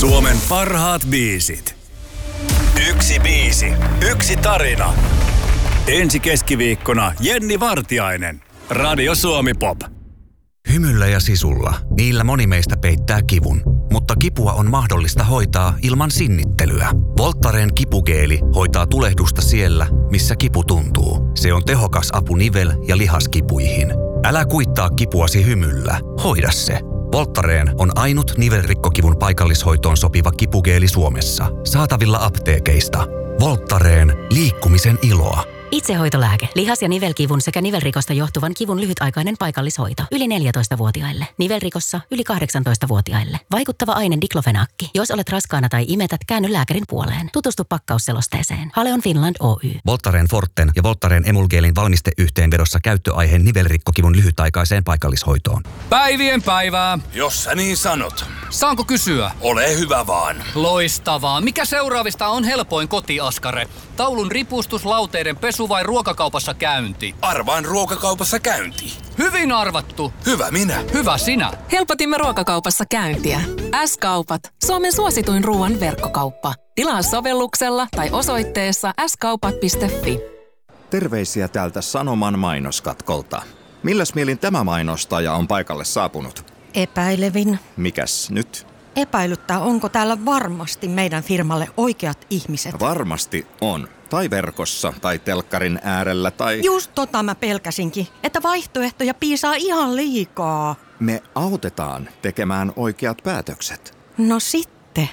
Suomen parhaat biisit. Yksi biisi, yksi tarina. Ensi keskiviikkona Jenni Vartiainen. Radio Suomi Pop. Hymyllä ja sisulla. Niillä moni meistä peittää kivun. Mutta kipua on mahdollista hoitaa ilman sinnittelyä. Voltaren kipugeeli hoitaa tulehdusta siellä, missä kipu tuntuu. Se on tehokas apu nivel- ja lihaskipuihin. Älä kuittaa kipuasi hymyllä. Hoida se. Voltaren on ainut nivelrikkokivun paikallishoitoon sopiva kipugeeli Suomessa. Saatavilla apteekeista. Voltaren, liikkumisen iloa. Itsehoitolääke. Lihas- ja nivelkivun sekä nivelrikosta johtuvan kivun lyhytaikainen paikallishoito. Yli 14-vuotiaille. Nivelrikossa yli 18-vuotiaille. Vaikuttava aine diklofenakki. Jos olet raskaana tai imetät, käänny lääkärin puoleen. Tutustu pakkausselosteeseen. Haleon Finland Oy. Voltaren Forten ja Voltaren Emulgeelin valmisteyhteenvedossa käyttöaiheen nivelrikkokivun lyhytaikaiseen paikallishoitoon. Päivien päivää. Jos sä niin sanot. Saanko kysyä? Ole hyvä vaan. Loistavaa. Mikä seuraavista on helpoin kotiaskare? Taulun ripustus, lauteiden pesu vai ruokakaupassa käynti? Arvaan ruokakaupassa käynti. Hyvin arvattu. Hyvä minä. Hyvä sinä. Helpotimme ruokakaupassa käyntiä. S-kaupat. Suomen suosituin ruoan verkkokauppa. Tilaa sovelluksella tai osoitteessa skaupat.fi. Terveisiä täältä Sanoman mainoskatkolta. Milläs mielin tämä mainostaja on paikalle saapunut? Epäilevin. Mikäs nyt? Epäilyttää, onko täällä varmasti meidän firmalle oikeat ihmiset. Varmasti on. Tai verkossa, tai telkkarin äärellä, tai... Just tota mä pelkäsinkin, että vaihtoehtoja piisaa ihan liikaa. Me autetaan tekemään oikeat päätökset. No sitten.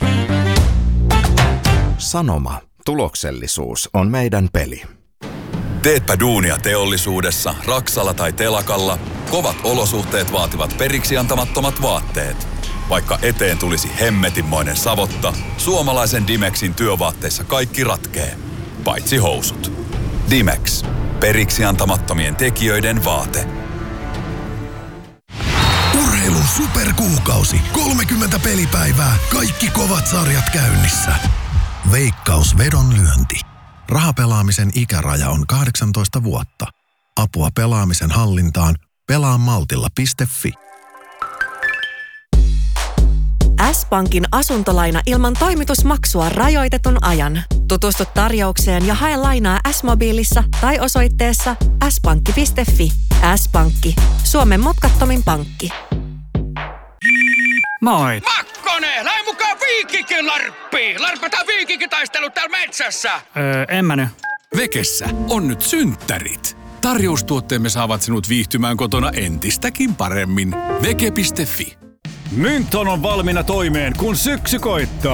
Sanoma. Tuloksellisuus on meidän peli. Teetpä duunia teollisuudessa, raksalla tai telakalla. Kovat olosuhteet vaativat periksi antamattomat vaatteet. Vaikka eteen tulisi hemmetinmoinen savotta, suomalaisen Dimexin työvaatteissa kaikki ratkee. Paitsi housut. Dimex. Periksi antamattomien tekijöiden vaate. Urheilun superkuukausi. 30 pelipäivää. Kaikki kovat sarjat käynnissä. Veikkaus vedonlyönti. Rahapelaamisen ikäraja on 18 vuotta. Apua pelaamisen hallintaan. Pelaamaltilla.fi. S-Pankin asuntolaina ilman toimitusmaksua rajoitetun ajan. Tutustu tarjoukseen ja hae lainaa S-mobiilissa tai osoitteessa s-pankki.fi. S-Pankki. Suomen mutkattomin pankki. Moi. Makkonen, lähde mukaan Viikikin larppiin. Larpataan viikinkitaistelut täällä metsässä. En mä nyt. Vekessä on nyt synttärit. Tarjoustuotteemme saavat sinut viihtymään kotona entistäkin paremmin. Veke.fi. Mynton on valmiina toimeen, kun syksy koittaa.